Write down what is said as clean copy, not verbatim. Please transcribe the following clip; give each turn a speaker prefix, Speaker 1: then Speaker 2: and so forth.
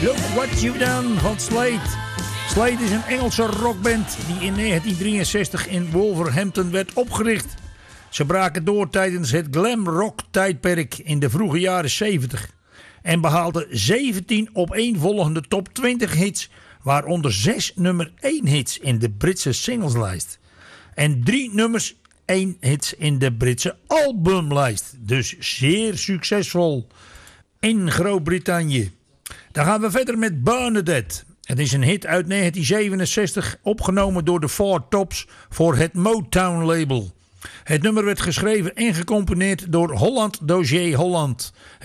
Speaker 1: Look What You've Done van Slade. Slade is een Engelse rockband die in 1963 in Wolverhampton werd opgericht. Ze braken door tijdens het glam rock tijdperk in de vroege jaren 70 en behaalden 17 opeenvolgende top 20 hits, waaronder 6 nummer 1 hits in de Britse singleslijst en 3 nummers 1 hits in de Britse albumlijst. Dus zeer succesvol in Groot-Brittannië. Dan gaan we verder met Bernadette. Het is een hit uit 1967, opgenomen door de Four Tops voor het Motown label. Het nummer werd geschreven en gecomponeerd door Holland Dozier Holland.